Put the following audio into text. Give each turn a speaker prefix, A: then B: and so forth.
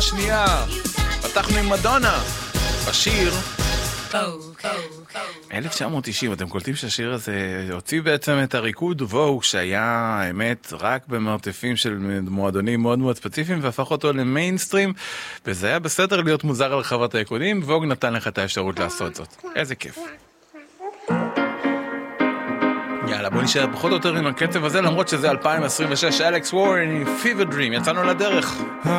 A: שנייה, פתחנו עם מדונה בשיר 1990. אתם קולטים שהשיר הזה הוציא בעצם את הריקוד ווג, שהיה האמת רק במרתפים של מועדונים מאוד מאוד ספציפיים, והפך אותו למיינסטרים, וזה היה בסדר להיות מוזר על חוות הריקודים. ווג נתן לך את האפשרות לעשות זאת. איזה כיף. יאללה, בוא נשאר פחות או יותר עם הקצב הזה, למרות שזה 2026. אלכס וורן עם Fever Dream, יצאנו לדרך.